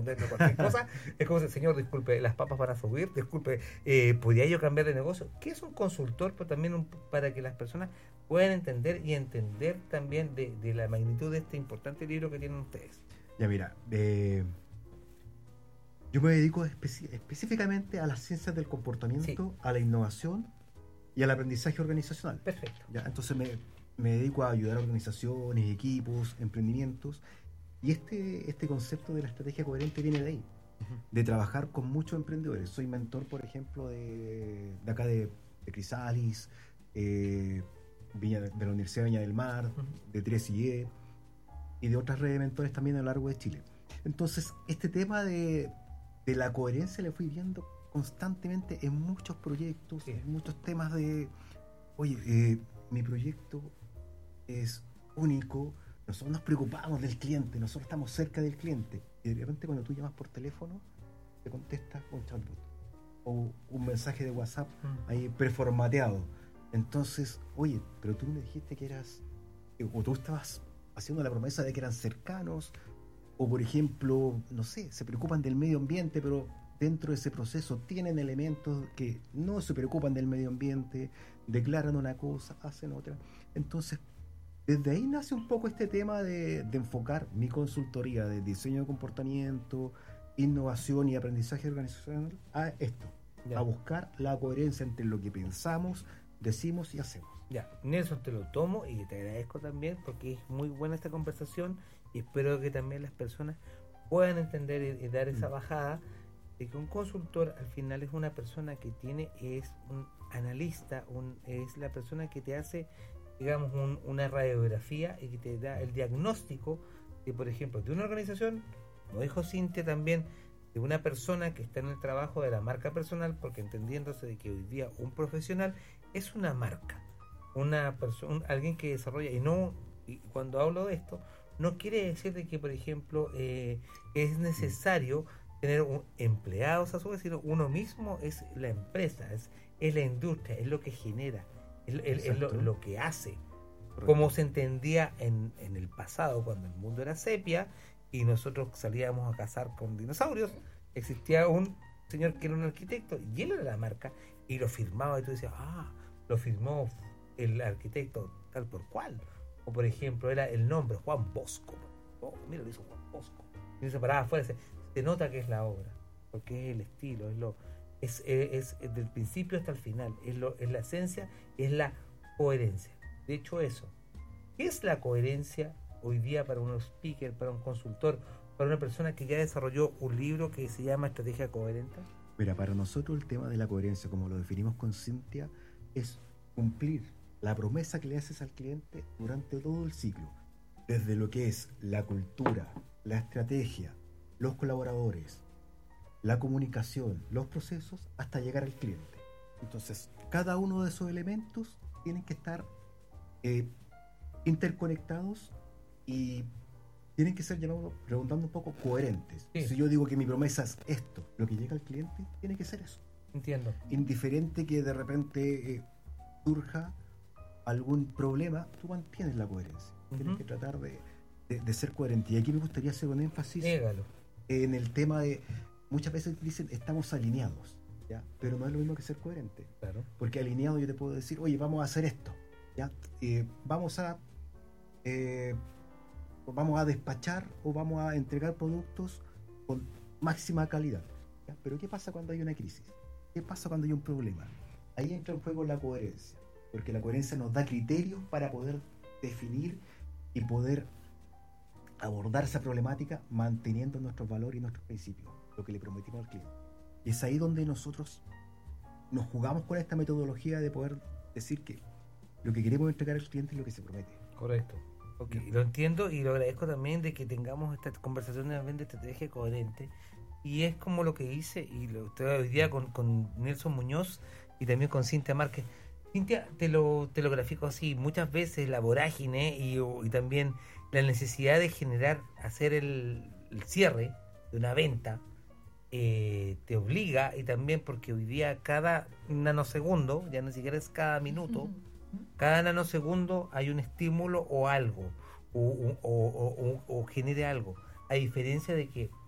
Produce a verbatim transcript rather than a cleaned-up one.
responderme cualquier cosa. Es como si, señor, disculpe, las papas van a subir, disculpe, eh, ¿podría yo cambiar de negocio? ¿Qué es un consultor? Pero también un, para que las personas puedan entender y entender también de, de la magnitud de este importante libro que tienen ustedes. Ya mira, eh, yo me dedico especi- específicamente a las ciencias del comportamiento, sí, a la innovación y al aprendizaje organizacional. Perfecto. ¿Ya? Entonces me, me dedico a ayudar a organizaciones, equipos, emprendimientos, y este, este concepto de la estrategia coherente viene de ahí, uh-huh, de trabajar con muchos emprendedores. Soy mentor, por ejemplo, de, de acá de, de Crisalis, eh, Viña, de la Universidad de Viña del Mar, uh-huh, de tres I E y de otras redes de mentores también a lo largo de Chile. Entonces, este tema de, de la coherencia lo fui viendo constantemente en muchos proyectos, sí, en muchos temas de, oye, eh, mi proyecto es único, nosotros nos preocupamos del cliente, nosotros estamos cerca del cliente, y de repente cuando tú llamas por teléfono, te contesta un chatbot o un mensaje de WhatsApp mm. ahí preformateado. Entonces, oye, pero tú me dijiste que eras, o tú estabas haciendo la promesa de que eran cercanos, o por ejemplo, no sé, se preocupan del medio ambiente, pero dentro de ese proceso tienen elementos que no se preocupan del medio ambiente, declaran una cosa, hacen otra. Entonces, desde ahí nace un poco este tema de, de enfocar mi consultoría de diseño de comportamiento, innovación y aprendizaje organizacional a esto, ya, a buscar la coherencia entre lo que pensamos, decimos y hacemos. Ya, Nelson, te lo tomo y te agradezco también porque es muy buena esta conversación y espero que también las personas puedan entender y, y dar esa bajada de que un consultor al final es una persona que tiene, es un analista, un, es la persona que te hace, digamos, un, una radiografía y que te da el diagnóstico de, por ejemplo, de una organización, como dijo Cintia también, de una persona que está en el trabajo de la marca personal, porque entendiéndose de que hoy día un profesional es una marca, una persona, alguien que desarrolla, y no, y cuando hablo de esto, no quiere decir de que, por ejemplo, eh, es necesario tener un, empleados a su vez, sino uno mismo es la empresa, es, es la industria, es lo que genera, es, es, es lo, lo que hace. Correcto. Como se entendía en, en el pasado, cuando el mundo era sepia y nosotros salíamos a cazar con dinosaurios, existía un señor que era un arquitecto y él era la marca y lo firmaba y tú decías, ah, lo firmó el arquitecto tal por cual. O por ejemplo, era el nombre, Juan Bosco. Oh, mira, lo hizo Juan Bosco. Y se paraba afuera, se, se nota que es la obra, porque es el estilo, es lo es, es, es del principio hasta el final, es, lo, es la esencia, es la coherencia. De hecho, eso. ¿Qué es la coherencia hoy día para un speaker, para un consultor, para una persona que ya desarrolló un libro que se llama Estrategia Coherente? Mira, para nosotros el tema de la coherencia, como lo definimos con Cintia, es cumplir la promesa que le haces al cliente durante todo el ciclo, desde lo que es la cultura, la estrategia, los colaboradores, la comunicación, los procesos, hasta llegar al cliente. Entonces, cada uno de esos elementos tienen que estar eh, interconectados y tienen que ser, llamados, preguntando un poco, coherentes. Sí. Si yo digo que mi promesa es esto, lo que llega al cliente tiene que ser eso. Entiendo. Indiferente que de repente eh, surja algún problema, tú mantienes la coherencia. Uh-huh. Tienes que tratar de, de, de ser coherente. Y aquí me gustaría hacer un énfasis Égalo. en el tema de, muchas veces dicen, estamos alineados, ¿ya? Pero no es lo mismo que ser coherente. Claro. Porque alineado yo te puedo decir, oye, vamos a hacer esto, ¿ya? Eh, vamos a eh, vamos a despachar o vamos a entregar productos con máxima calidad, ¿ya? Pero ¿qué pasa cuando hay una crisis? ¿Qué pasa cuando hay un problema? Ahí entra en juego la coherencia, porque la coherencia nos da criterios para poder definir y poder abordar esa problemática manteniendo nuestros valores y nuestros principios, lo que le prometimos al cliente. Y es ahí donde nosotros nos jugamos con esta metodología de poder decir que lo que queremos entregar al cliente es lo que se promete. Correcto. Okay. Lo entiendo y lo agradezco también de que tengamos esta conversación también de estrategia coherente. Y es como lo que hice, y lo estoy hoy día con, con Nelson Muñoz y también con Cintia Márquez. Cintia, te lo, te lo grafico así, muchas veces la vorágine y, y también la necesidad de generar, hacer el, el cierre de una venta, eh, te obliga, y también porque hoy día cada nanosegundo, ya ni siquiera es cada minuto, cada nanosegundo hay un estímulo o algo, o, o, o, o, o genere algo, a diferencia de que